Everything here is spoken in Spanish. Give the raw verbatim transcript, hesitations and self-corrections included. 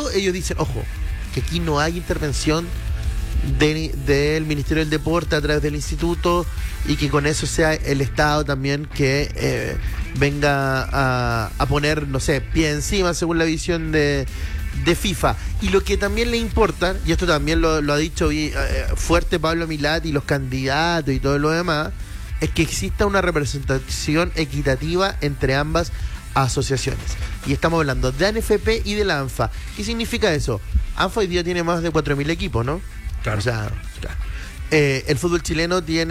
Pero ellos dicen, ojo, que aquí no hay intervención de, del Ministerio del Deporte a través del instituto, y que con eso sea el Estado también que eh, venga a, a poner, no sé, pie encima según la visión de, de FIFA. Y lo que también le importa, y esto también lo, lo ha dicho eh, fuerte Pablo Milat y los candidatos y todo lo demás, es que exista una representación equitativa entre ambas asociaciones. Y estamos hablando de A N F P y de la ANFA. ¿Qué significa eso? ANFA hoy día tiene más de cuatro mil equipos, ¿no? Claro. O sea, claro. Eh, el fútbol chileno tiene